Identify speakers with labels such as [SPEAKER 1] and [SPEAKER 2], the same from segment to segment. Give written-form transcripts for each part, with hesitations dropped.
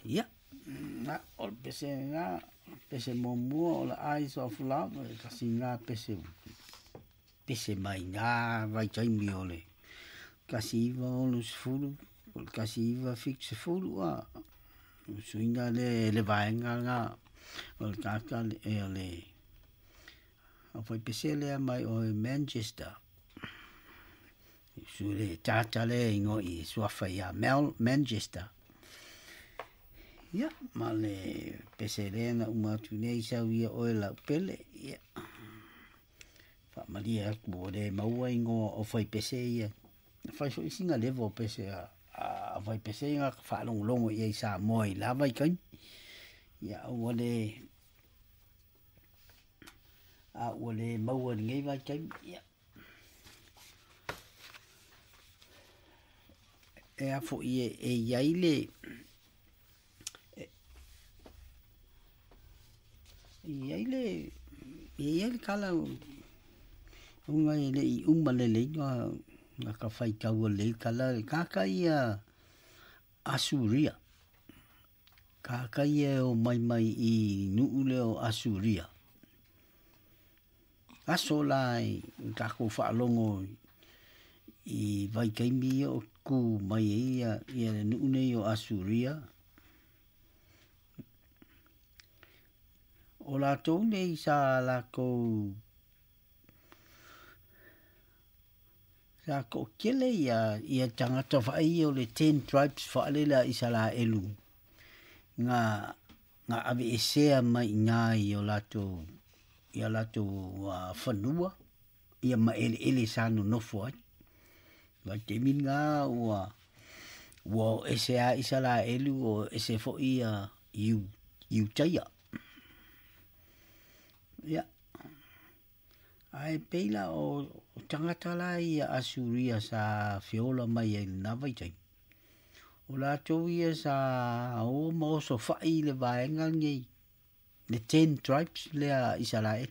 [SPEAKER 1] Ia. Na o pese nga pese momo o la eyes of love kasi nga pese mai nga vai tai mi ole. Kasi iwa o fulu, kasi iwa fix fulu a suinga le vaenga nga o tata e ole. O foi pese le mai o Manchester. Sule tata le ingo I suafa ia Manchester. Ia, ma le pese le na umatu nei sa ia o la pele, ia. Fa malia mo le maua ingo o fai pese ia. Fai so isinga levo pese a fai pese nga fa longo ia sa moi la vai kan. Ia o le maua ngai vai kan, ia. E a fo ia e iaile Iaile kala unga ele I umalele nga ka fai kau le kala kaka ia Asuria. Kaka ia o mai I nuule o Asuria. Asolai kako whaalongo I vai kaimi o ku mai ia nuune o Asuria. O la tau nei sa ko kele ia tangata whai o le 10 tribes whaalela I sa la elu. Nga ave esea mai ngā I o lato whanua. Ia ma ele sano nofo ai. Wa te min ngā ua esea I sa la elu o ese fo ia iu taia. Ya. Ai peila o tangata la ia Asuria sa fiola mai e navaitai. O la tau ia sa o mo so fai le vaenga ngai le 10 tribes le a Israel.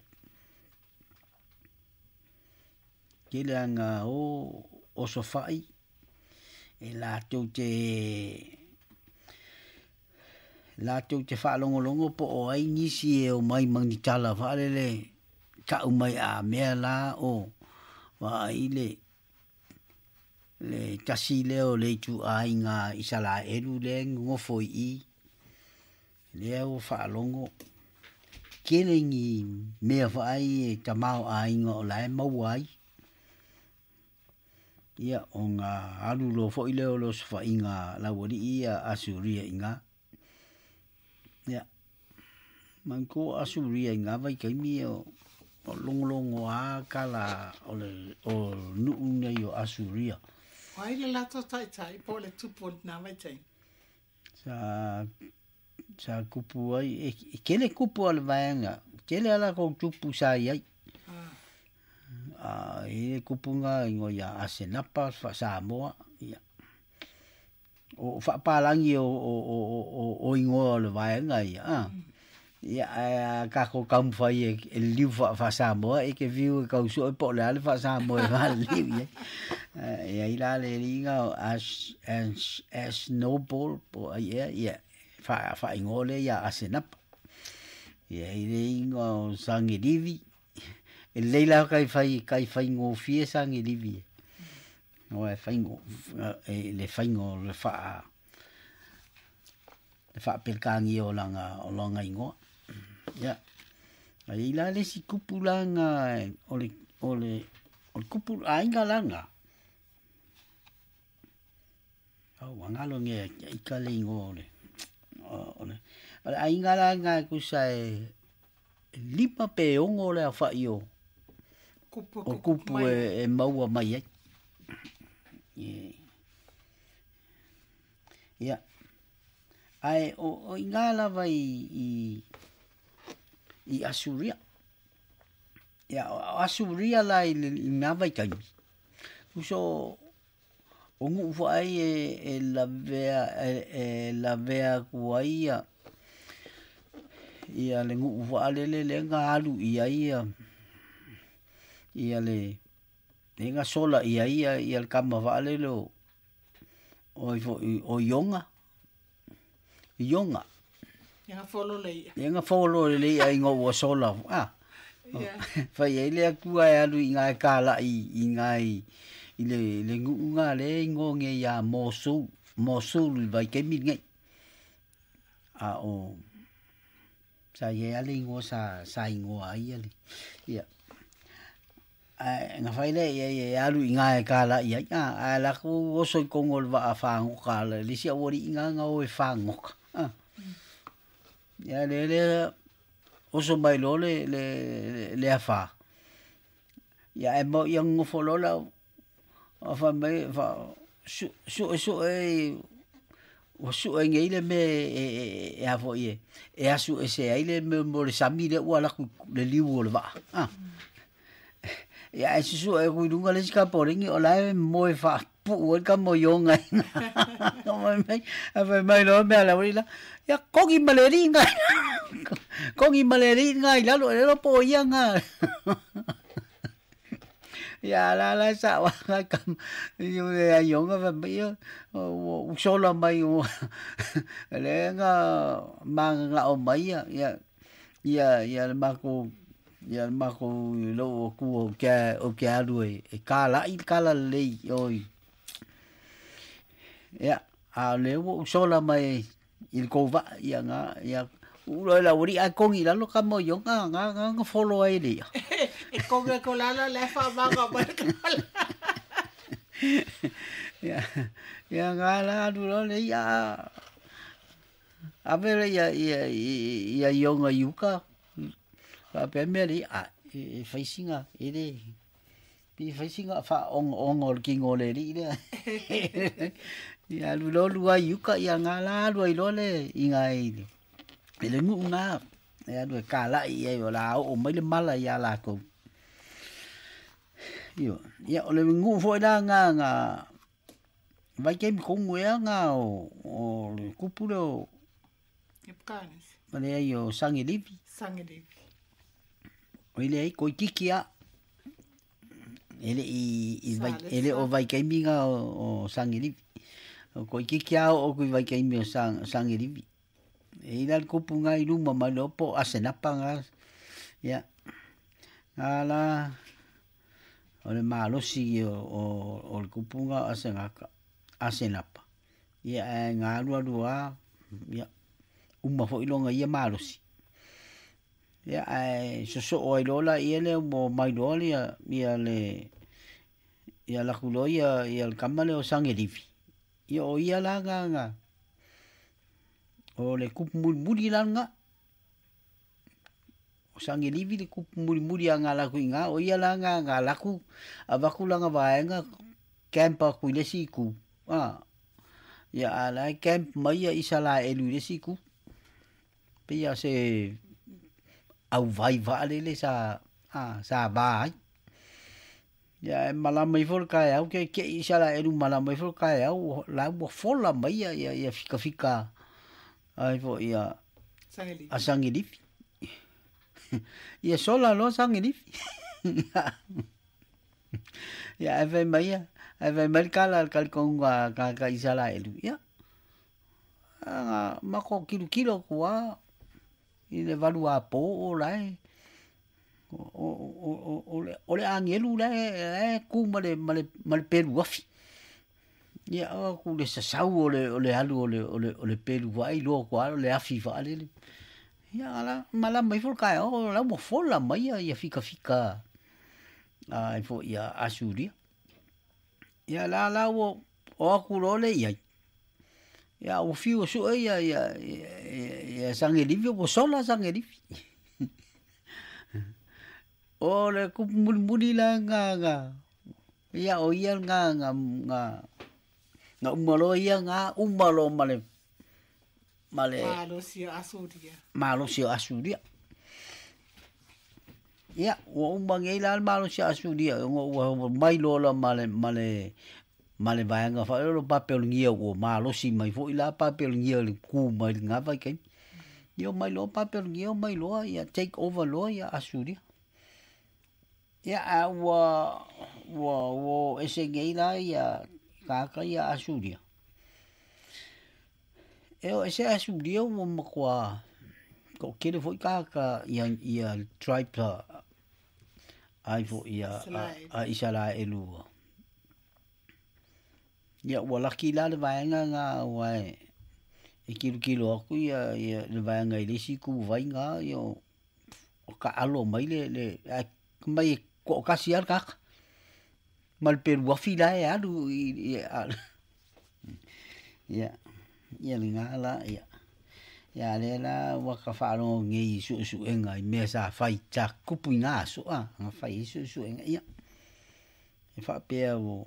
[SPEAKER 1] Kele anga o so fai e la tau te whaalongolongo po o ai nisi e o mai manitala whaalele ka umai a mea la o wa ile le kasi leo le tu ai ngā isala eru le ngofo I leo whaalongo kele ngi mea whaai e tamau ai ngā o lai mauai ia o ngā alu lo fo ileo lo sfa inga la wori ia Asuria inga ya manko Asuria inga vai kaimi o longo a kala o nu'u nei o Asuria.
[SPEAKER 2] Wai le lato tai po le tupo na vai tai.
[SPEAKER 1] Sa kupu ai kele kupu al vaenga kele ala ko tupu sa ai. E kupu nga ingo ya asenapa fa Samoa ya. O fa palangi o ingo le vaenga ya. Ya ka ko kam fai e liu fa Samoa e ke viu ka uso po le ale fa Samoa va liu ya. Ya ila le linga as noble po ya fa ingole ya asenapa. Ya ile ingo sangedivi. Leila kai fai ngo fie sangedivi. No e fai ngo le fai ngo le fa pelkangi o langa ingo. Ya. Ila le si kupulanga ole kupul ainga langa. Wangalo nge ikale ingo ole. Ole ainga langa kusai lipa pe ongo le fa io. Kupu e maua mai ai. Ya. Ai o ingala vai I Asuria. Ya Asuria la I nava kai. Uso ongu fai e la vea kuaia. Ia le ngu fale le ngalu ia le nga sola ia le kama fale lo o yonga ionga.
[SPEAKER 2] Ia follow le.
[SPEAKER 1] Ia folo le ai ngo wa sola.
[SPEAKER 2] Ia.
[SPEAKER 1] Fai ai le kua e alu i ngai kala i ngai i le ngunga le ngo nge ia mosu vai ke mi ngai. O sa ye ali ngo sa ngo ai ali. Ia. Nga fai le ye alu i ngai kala i ai la ku o so ko ngol va fa ngo kala li sia ori nga o e fa ngo. Ya le oso mai lo le afa. Ya e mo yang ngo folo la afa mai fa su e o su e ngai le me e afo ye. E asu e se ai le me mo le sami le wala ku le liu le va. Ya e su e ku dunga le ska poringi o la mo e fa pu o ka mo yo ngai. No mai afa mai lo me la wila. Ya kongi maleri ngai. Kongi maleri ngai la lo po ia nga. Ya la sa wa kam yo ya yo nga ba yo so la mai o le nga ma nga o mai ya ma ko lo ku o ke alu e kala le oi ya a le so la mai il ko va ya nga ya ulo la uri a kongi la lo kamo yo nga follow ai le
[SPEAKER 2] E kongi ko la le fa ba ga ba.
[SPEAKER 1] Ya nga la du lo le ya a ver ya yo nga yuka pa pe me ri a facinga ele pi facinga fa on ki ngole ri le ya lu yuka ya nga la lu le ingai ele ngunga ya du kala ia yo la o mai le mala ya la ko yo ya o le ngu foi la nga vai ke ko ngwe nga o le kupulo
[SPEAKER 2] Epkanis.
[SPEAKER 1] mane yo sangi livi o ile ai ko kikia ele o vai ke mi nga o sangi livi ko kikia o ko vai ke mi o sangi livi e ila kupu nga i luma mai lopo asenapa nga ya ala o le malosi o le kupu nga asenapa ya nga lua ya uma fo ilonga ia malosi ya so o ilola ile mo mai loli ya le ya la kuloia ya el kamale o sangerifi ya o ia la nga o le kupu muri langa o sange livi le kupu muri anga la kuinga o ia langa nga laku avaku langa vaenga campa ku le siku ya ala camp mai isala elu le siku pe ya se au vai vale le sa ba ya malama i for kai au ke isala elu malama i for kai au la bo fola mai ya fika ai vo ia sangelifi ia sola lo sangelifi ya ave mai kala konga ka isala elu ya ma ko kilo kwa ile valua po o lai o le angelu le ku male peru afi ya ku le sa o le alu o le peru vai lo kwa le afi vale ya la mala mai for kai o la mo fola mai ya fika ai fo ya asuria ya la o ku lo le ya o fiu so ya sangelifi o sola sangelifi o le ku muri la nga ya o ia nga umalo ia nga umalo male malo si asuria ya o umbangi la malo si asuria o mai lo male vaenga fa lo papel ngia o malo si mai fo ila papel ngia le ku mai nga vai ke yo mai lo papel ngia mai lo ya take over lo ya asuria ya wo ese ngia ya ka ya asuria e se asu dio mo makwa ko kele foi ka ia tribe ai fo ia a isala elu ia wala kila le vaenga nga wai e kilo aku ia le vaenga ile si ku vai nga yo o ka alo mai le mai ko kasial ka mal per wa fila e alu ia linga la ia le la wa ka fa no ngi su enga me sa fai cha kupuina so nga fai su enga ia e fa pe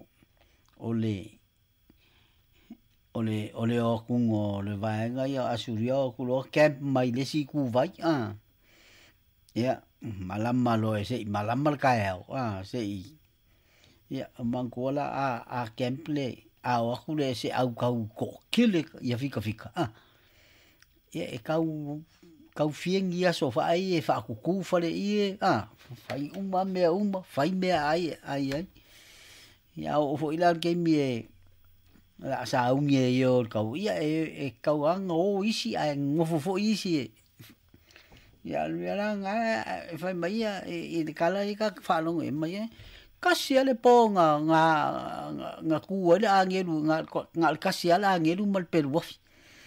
[SPEAKER 1] ole o kungo le vaenga ia asurio ku lo camp mai le si ku vai ia malama lo se malama ka se ia mangola a camp le a o ku le se au kau ko kile ia fika ia e kau fiengi ia so fa ai e fa ku fa le ie fai uma fai me ai ia o fo ila ke mi la sa unge yo kau ia e kau ang o isi ai ngofo fo isi ia la nga fai mai e kala i ka fa long e mai kasi ale po nga ku ale angelu nga kasi ale angelu mal per wofi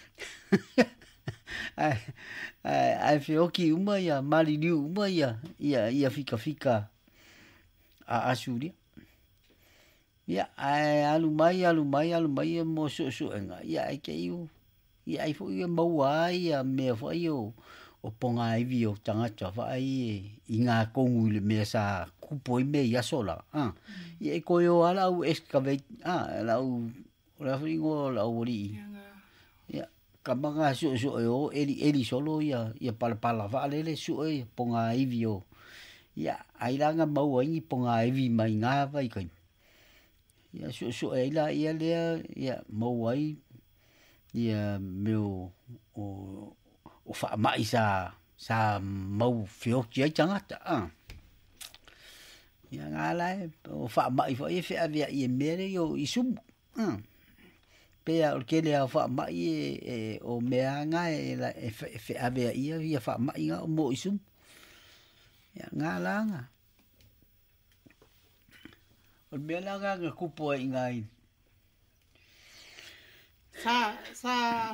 [SPEAKER 1] ai fioki uma ia mali liu uma ia fika a asuri ia ai alu mai mo so enga ia ke iu ia ai fo ia mau ai me fo io o ponga ai vi o tanga fa ai inga kongu le me sa kupo me ia sola ia ko yo ala u excavate la u la fingo la ori ia kamanga so yo eli solo ia pala va le su e ponga ai vi o ia ai langa mau ai ponga ai vi mai nga vai kai ia so ai la ia le ia mau ai ia meu o fa mai sa mau fio kia changata ia ngala o fa mai fo e fe avia i mere yo isum pe o kele o fa mai o meanga e fe avia ia fa mai nga mo isum ia ngala nga o meanga nga kupo ngai
[SPEAKER 2] sa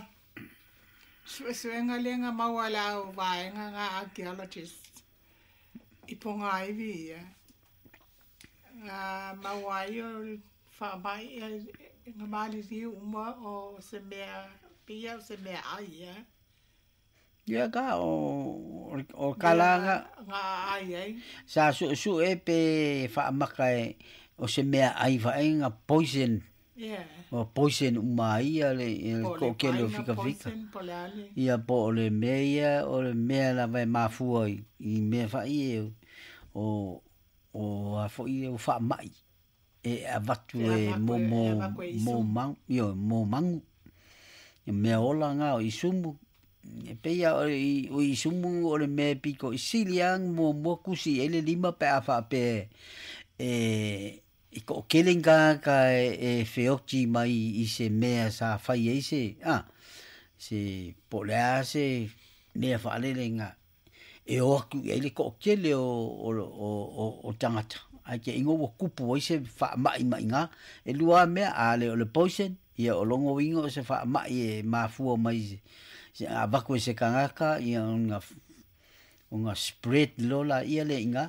[SPEAKER 2] suenga lenga mawala o vaenga nga archaeologist iponga ivi mawaio fa mai nga mali vi uma o se mea pia se mea ai
[SPEAKER 1] ia ka o kala
[SPEAKER 2] nga ai
[SPEAKER 1] sa su e pe fa makai o se mea ai va nga poison o poison mai ale ko ke lo fika ia po le meia o le mea la vai mafu i me fa i o a fo i o fa mai e avatu mo mang me ola nga o isumu e peia o isumu o le me piko i siliang mo kusi ele lima pe afa pe ko kelenga ka e feochi mai i se mea sa fai e se polea se ne fa le nga e o ku ele ko kele o tangata ai ke ingo wo kupu i se fa mai nga e lua mea ale o le poison ia o longo wingo se fa mai e mafu mai se avako se kangaka ia unga spread lola ia le nga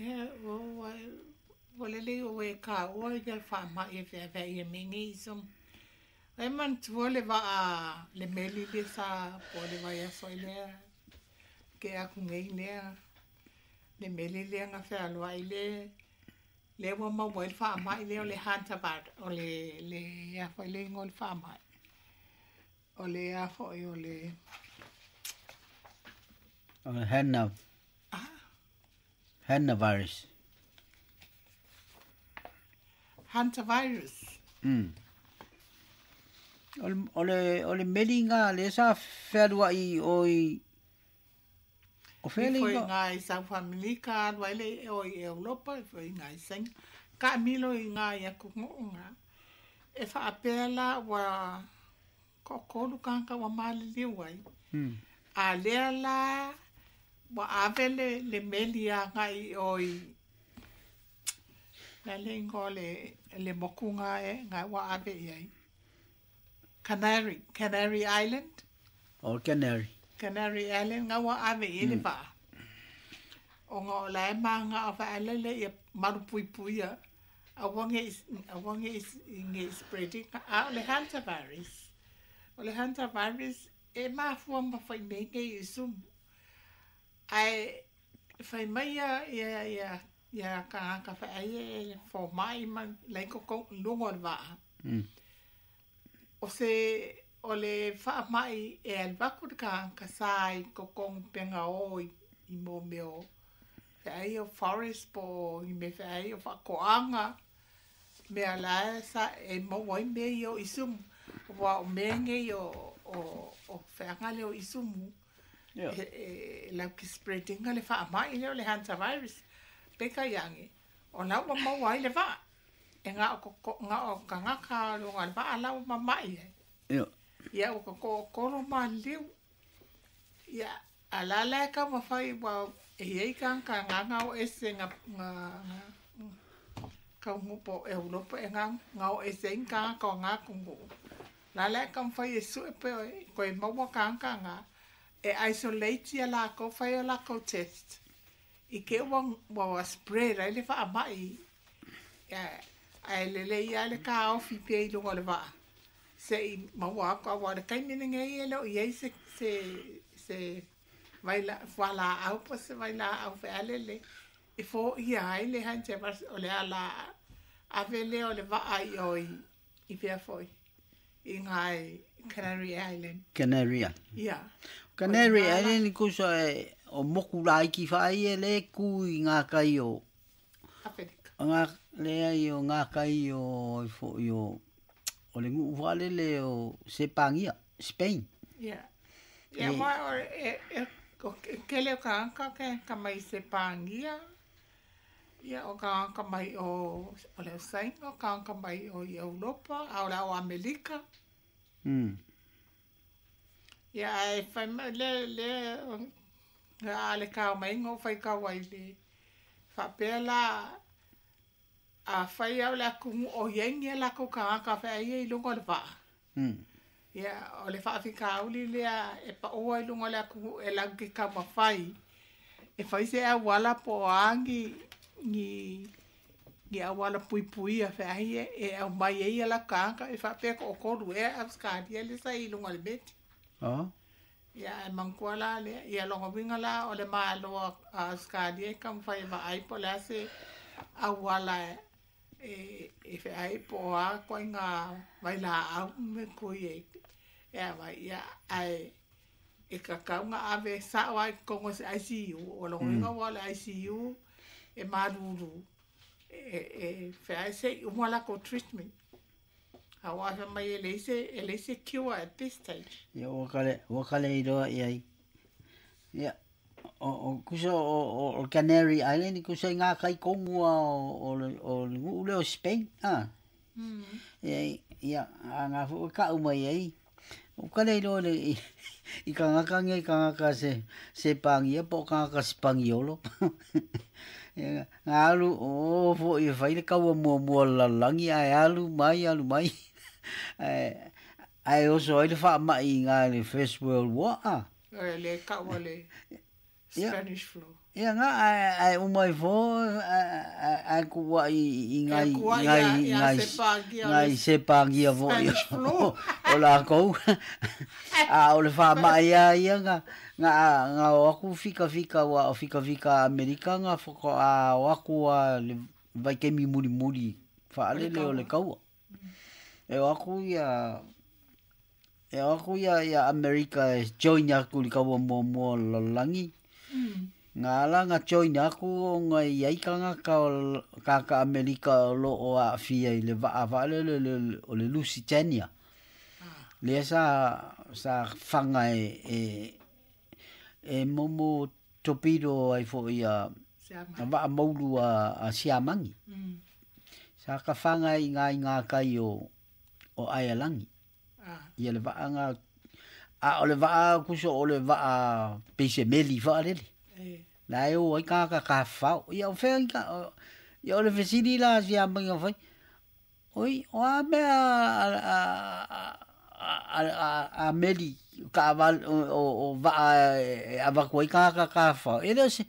[SPEAKER 2] Volele o e ka o ia fa ma e fe e mingi som e man vole va le meli de sa pole va ya soile ke a ku ngai le meli le nga fa lo ai le wa ma wa fa ma le hanta ba o le ya fa le ngol fa ma o le ya fa o le
[SPEAKER 1] Hanna virus
[SPEAKER 2] Hunter virus.
[SPEAKER 1] Ole melinga le sa ferua i o felinga
[SPEAKER 2] ngai sa familika wale o Europa foi ngai sen ka milo i ngai ya kunga e fa apela wa ko kolu kanka wa mali liwai.
[SPEAKER 1] Mm.
[SPEAKER 2] A lea la wa avele le melia ngai oi. Na le ngole le mokunga ngai wa ave iai. Canary Island.
[SPEAKER 1] O Canary.
[SPEAKER 2] Canary Island nga wa ave ile pa. O nga o lai manga o fa alele ia maru pui pui a. Awange is spreading a le hantavirus. O le hantavirus e ma fua ma fai menge i sum. Ai fai mai ia ka fa ai fo mai ma lai ko lungo va. O le wha mai e alwaku ka sai ko kong penga oi i mo meo. Ai o forest po i me ai o wha koanga. Mea la sa e mo wai me o isum. Wa o menge o whaangale o isumu. Lau ki spreading le wha mai leo le hantavirus. Peka yangi. O lau ma mo wai le wha. E ngā o ka ngaka runga le wha lau ma mai e. Ia o ka koro ma liu. Ia alala ka ma fai wa e ei ka nganga o ese nga ka ngupo e ulopo e nga o ese nga ka ngā kungu. Lala ka ma fai e su e pe ko e maua ka nga e isolate ia la ko fai o la ko test. I ke wa spray rai le wha mai. Ai lele ia le ka ofi pe i lungo le wha. Se maua ko wa le kai mene ngai ele o iei se vai la wala au po se vai la au fe alele e fo ia ai le hante o le ala avele o le va ai oi i pia foi i ngai Canary Island.
[SPEAKER 1] Canary Island.
[SPEAKER 2] Ia.
[SPEAKER 1] Canary Island ko so o moku lai ki fai ele ku i ngā kai o
[SPEAKER 2] Afrika.
[SPEAKER 1] Ngā le ai o ngā kai o fo yo o le ngu wale le o Sepangia, Spain.
[SPEAKER 2] Ia. Ia mai o kele o ka anka ka mai Sepangia. Ia o ka anka mai o le Sainga, o ka anka mai o Europa, au la o Amerika. Ia e whai le ka mai ngō whai ka wai le whapea la a whai au le akungu o yengi la ko ka anga whai i lungo le wha. Ia o le whaafika auli lea e pa oa i lungo le akungu e lau ke ka mawhai. E whai se a wala po angi ni a wala pui pui a whai e au mai e la ka anga e whapea ko o koru e a skadia le sa i lungo le beti. Ia e mangkuala le ia longo winga la o le maaloa a skadia ka mwhai wa aipo le ase a wala e fe ai po a ko nga vai la au me ko ye e vai ia ai e ka nga ave sa wa ko ngo se ICU o lo nga wala ICU e maruru fe ai se wala ko treatment hawa fa mai ele se cure at this stage
[SPEAKER 1] ia wakale iro ia o kuso o Canary Island kuso ngā kai kongu o le o Spain ia ngā fu ka umai ai o kale iro le i ka ngaka se pangia po ka ngaka Spangiolo ngā alu o fo i whai le kaua mua lalangi ai alu mai ai oso ai le wha mai ngā le First World War
[SPEAKER 2] le kaua le Spanish flu.
[SPEAKER 1] Ia ngā ai umai fo ai kua i ngai sepangia fo o la kou a o le wha mai ia ngā o aku fika Amerika ngā whako a o aku a le vai kemi muri wha alele o le kaua e o aku ia Amerika e join aku li kaua mua lalangi ngā langa join aku o ngai iaikanga ka Amerika lo o a fia i le vaale o le Lusitania. Lea sa whanga e momo topido ai fo ia a maulu a Siamangi. Sa ka whanga i ngā kai o Aialangi. Ia le vaanga o le vaa kuso o le vaa pese meli fa le. La o ai ka fa. Ia o fe ia o le fesini la sia manga fai. Oi, o a me a meli ka val o va a koi ka fa. Ele se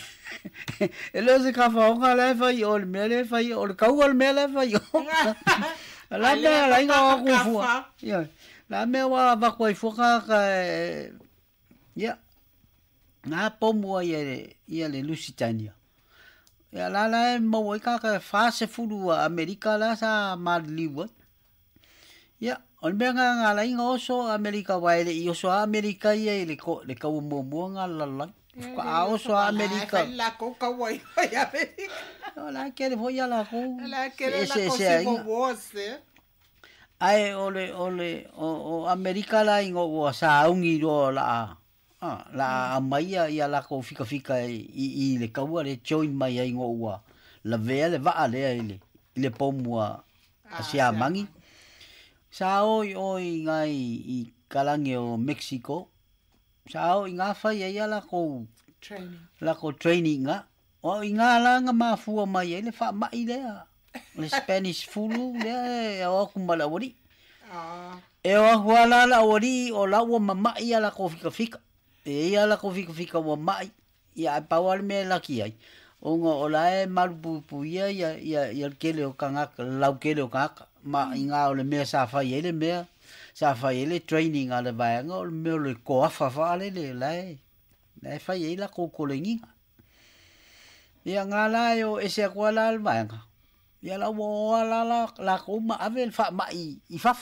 [SPEAKER 1] ka fa o le fai o le mele fai o le kau o le mele fai. La me la inga ku fu. Ia. La me wa va koi fu ka ia. Na pomo ia le Lusitania. Ya la mo ka fase fulu Amerika la sa madliwa. Ya, on benga la inga oso Amerika wa ile oso Amerika ia le ka mo nga la. Ka oso Amerika.
[SPEAKER 2] La ko ka wa ya Amerika.
[SPEAKER 1] La ke le ya la ko.
[SPEAKER 2] La ke la ko se bo se.
[SPEAKER 1] Ai o Amerika la ingo wa sa ungi ro la. La maia ia la ko fika I le kaua le join mai ai ngoa la vea le va le le pomua asia mangi sa oi ngai I kalange o Mexico sa oi nga fa ia la ko training nga o nga la nga mafua mai le fa mai le Spanish fulu le o ku malawori e o wala la ori o la o mama ia la ko fika ia la ko fika wa mai ia pawal me la ki ai onga ola malu pu ia kele o kanga lau kele o kaka ma inga o le me sa fa ele me sa fa ele training ala vai nga o me le ko fa le la fa ele ko kolengi ia nga la yo ese ko la al vai nga ia la wo la ko ma avel fa mai I fa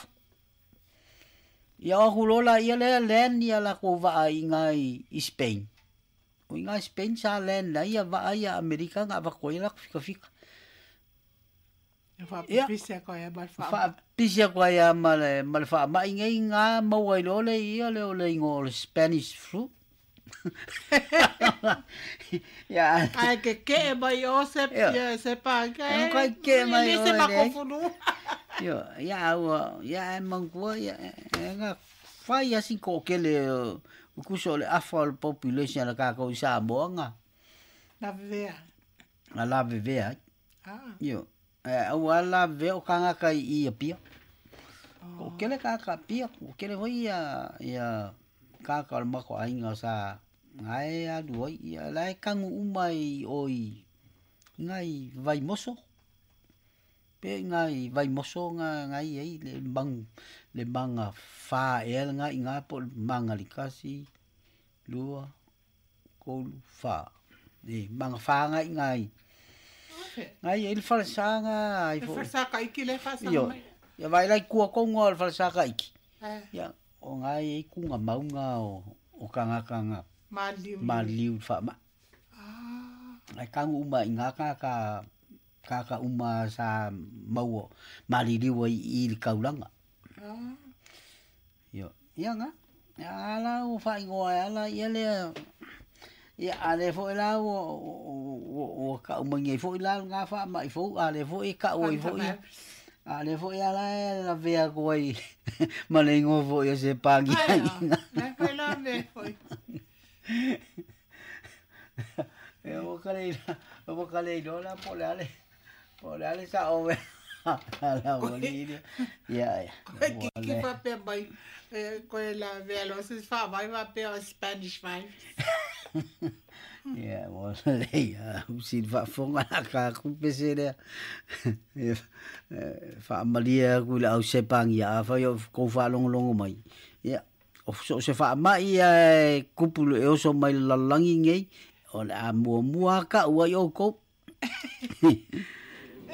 [SPEAKER 1] ia o hulola ia le len ia la ko va inga I Spain. O inga Spain sa len la ia va ia Amerika nga va ko ia fika.
[SPEAKER 2] Ia pisia ko ia mal fa.
[SPEAKER 1] Fa pisia ko ia mal fa ma inga mo ai lo le ia le o le ingo le Spanish flu. Ya.
[SPEAKER 2] Ai que mai o se pa
[SPEAKER 1] que mai o
[SPEAKER 2] se ma confunu.
[SPEAKER 1] Yo, ya mangua ya nga fai assim ko kele o kuso le afal population la ka ko sa bonga. La vevea. Yo. Wala ve o kanga kai I pia. O kele ka pia, o kele hoi ya ka ma ko ainga sa ngai a duoi ya la kangu umai oi ngai vai moso. Pe ngai vai moso ngai ai le manga fa ngai nga po manga likasi lua ko fa manga fa ngai il falsanga ai
[SPEAKER 2] fo falsaka iki le fasa
[SPEAKER 1] mai ya vai lai ku ko ngol falsaka iki ya o ngai ku nga maunga o kanga maliu fa ma ai kangu uma inga ka uma sa mau maliliu I kaulanga yo ya nga ala o fa ngo ala ele ya ale fo la o ka umangi fo la nga fa mai fo ale fo ka o fo ale fo ya la vea ko ai malengo fo ya se pagi
[SPEAKER 2] na fo la ve fo
[SPEAKER 1] o kale do la por ale sa o la bolivia ya
[SPEAKER 2] que va pe bai ko la ve lo se fa vai va pe Spanish vai
[SPEAKER 1] ya wala ya usin fa fonga ka ku pese de fa malia ku la o se pang ya fa yo ko fa long mai ya o se fa mai kupu e so mai la langi ngai o la mua ka wa yo ko